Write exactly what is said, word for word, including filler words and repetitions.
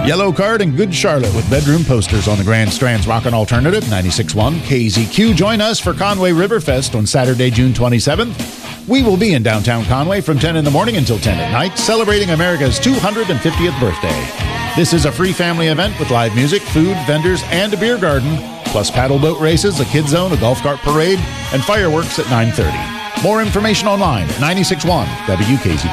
Yellow Card and Good Charlotte with bedroom posters on the Grand Strand's Rockin' Alternative, ninety-six point one K Z Q. Join us for Conway Riverfest on Saturday, June twenty-seventh. We will be in downtown Conway from ten in the morning until ten at night, celebrating America's two hundred fiftieth birthday. This is a free family event with live music, food, vendors, and a beer garden, plus paddle boat races, a kids zone, a golf cart parade, and fireworks at nine thirty. More information online at ninety-six point one W K Z Q.